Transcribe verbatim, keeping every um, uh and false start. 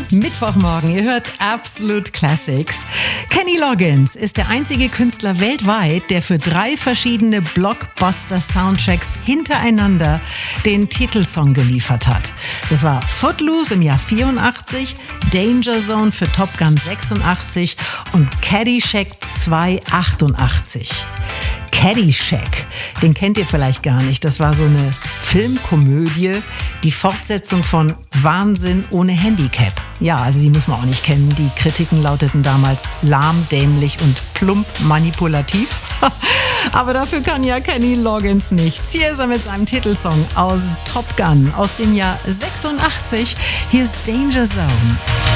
Mittwochmorgen, ihr hört Absolute Classics. Kenny Loggins ist der einzige Künstler weltweit, der für drei verschiedene Blockbuster-Soundtracks hintereinander den Titelsong geliefert hat. Das war Footloose im Jahr vierundachtzig, Danger Zone für Top Gun sechsundachtzig und Caddyshack zwei achtundachtzig. Caddyshack, den kennt ihr vielleicht gar nicht. Das war so eine Filmkomödie, die Fortsetzung von Wahnsinn ohne Handicap. Ja, also die muss man auch nicht kennen. Die Kritiken lauteten damals lahm, dämlich und plump manipulativ. Aber dafür kann ja Kenny Loggins nichts. Hier ist er mit seinem Titelsong aus Top Gun aus dem Jahr sechsundachtzig. Hier ist Danger Zone.